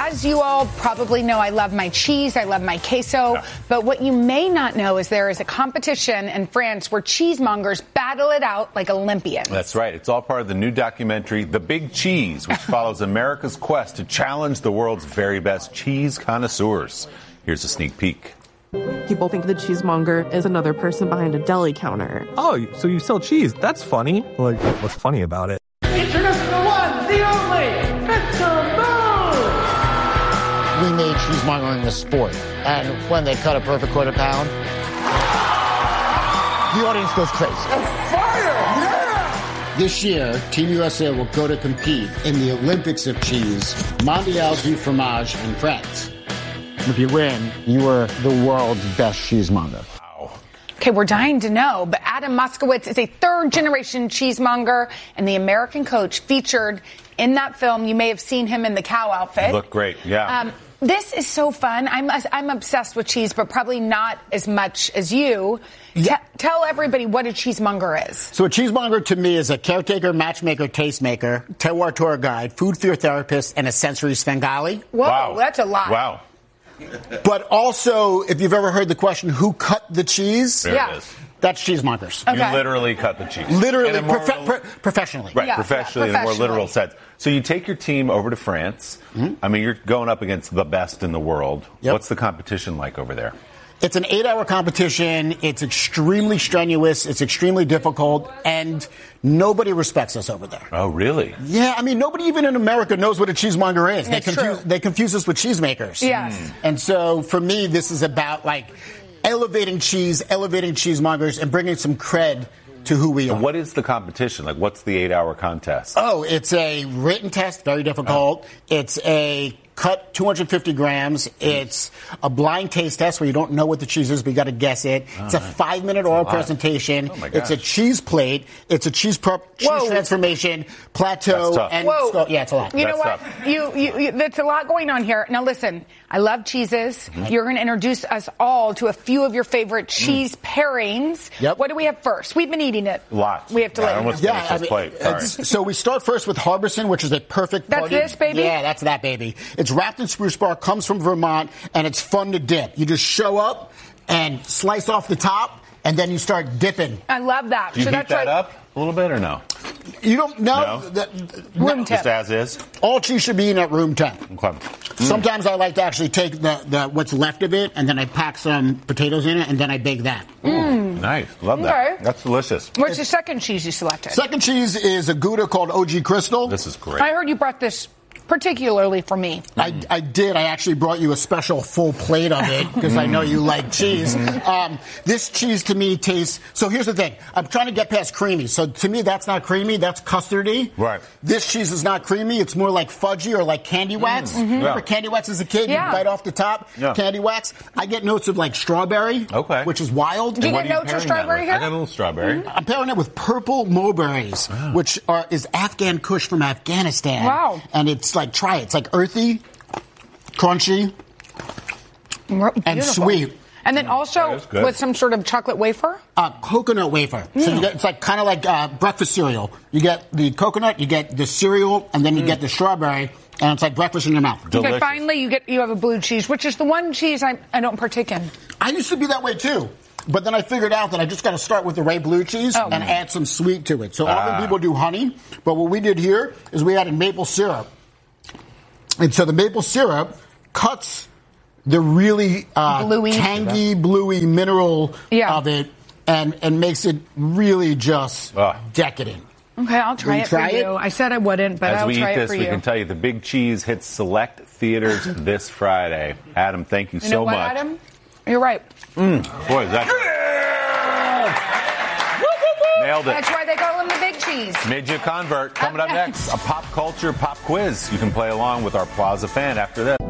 as you all probably know, I love my cheese, I love my queso, but what you may not know is there is a competition in France where cheesemongers battle it out like Olympians. That's right. It's all part of the new documentary, The Big Cheese, which follows America's quest to challenge the world's very best cheese connoisseurs. Here's a sneak peek. People think the cheesemonger is another person behind a deli counter. Oh, so you sell cheese? That's funny. Like, what's funny about it? Introducing the one, the only, Mr. Boo! We made cheesemongering a sport, and when they cut a perfect quarter pound, the audience goes crazy. Fire! Yeah! This year, Team USA will go to compete in the Olympics of Cheese, Mondial du Fromage in France. If you win, you are the world's best cheesemonger. Okay, we're dying to know, but Adam Moskowitz is a third-generation cheesemonger and the American coach featured in that film. You may have seen him in the cow outfit. Look great, yeah. This is so fun. I'm obsessed with cheese, but probably not as much as you. Yeah. Tell everybody what a cheesemonger is. So a cheesemonger to me is a caretaker, matchmaker, tastemaker, terroir tour guide, food fear therapist, and a sensory Svengali. Whoa, Wow. that's a lot. Wow. But also, if you've ever heard the question, who cut the cheese? There Yeah. it is. That's cheesemongers. Okay. You literally cut the cheese. Literally, In a more- professionally. Right, Yeah, professionally, in a more professionally. literal sense. So you take your team over to France. I mean, you're going up against the best in the world. Yep. What's the competition like over there? It's an 8-hour competition. It's extremely strenuous. It's extremely difficult. And nobody respects us over there. Oh, really? Yeah, I mean, nobody even in America knows what a cheesemonger is. That's true. They confuse us with cheesemakers. Yes. And so for me, this is about like elevating cheese, elevating cheesemongers, and bringing some cred to who we are. What is the competition? Like, what's the 8-hour contest? Oh, it's a written test, very difficult. It's a cut 250 grams. It's a blind taste test where you don't know what the cheese is, but you got to guess it. It's a 5-minute oral presentation. Oh, my It's a gosh. cheese plate. It's a cheese transformation, plateau, That's tough. and Whoa. yeah, it's a lot. You know That's what? You that's a lot going on here. Now listen, I love cheeses. You're going to introduce us all to a few of your favorite cheese pairings. Yep. What do we have first? We've been eating it. Lots. We have to Yeah, let I you know. almost finished this plate. Sorry. So we start first with Harbison, which is a perfect That's party. this, baby? Yeah, that's that, baby. It's wrapped in spruce bark, comes from Vermont, and it's fun to dip. You just show up and slice off the top, and then you start dipping. I love that. Do you so heat that's that right. up a little bit or no? You don't know. No? Room Just temp. as is? All cheese should be eaten at room temp. Okay. Sometimes I like to actually take the what's left of it, and then I pack some potatoes in it, and then I bake that. Nice. Love that. Okay. That's delicious. What's the second cheese you selected? Second cheese is a Gouda called OG Crystal. This is great. I heard you brought this particularly for me. I did. I actually brought you a special full plate of it because I know you like cheese. This cheese to me tastes. So here's the thing. I'm trying to get past creamy. So to me, that's not creamy. That's custardy. Right. This cheese is not creamy. It's more like fudgy or like candy wax. Remember Yeah. candy wax as a kid? Yeah. You bite off the top. Yeah. Candy wax. I get notes of like strawberry. Okay. Which is wild. Do you What get are notes of pairing that strawberry with? here? I got a little strawberry. I'm pairing it with purple mulberries, which is Afghan Kush from Afghanistan. Wow. And it's like, try it. It's like earthy, crunchy, and Beautiful. sweet. And then also That is good. with some sort of chocolate wafer? Coconut wafer. So you get, it's like kind of like breakfast cereal. You get the coconut, you get the cereal, and then you get the strawberry, and it's like breakfast in your mouth. Okay, Delicious. finally you have a blue cheese, which is the one cheese I don't partake in. I used to be that way too. But then I figured out that I just got to start with the Ray blue cheese and add some sweet to it. So other people do honey, but what we did here is we added maple syrup. And so the maple syrup cuts the really Bluey. tangy, bluey mineral Yeah. of it and makes it really just decadent. Okay, I'll try you it try for it? you. I said I wouldn't, but As I'll we try eat it this, for we you. can tell you the Big Cheese hits select theaters this Friday. Adam, thank you, You so know what, much. Adam? You're right. Boy, is that nailed it. That's why they call him the big cheese. Made you a convert. Coming up next, a pop culture pop quiz. You can play along with our Plaza fan after this.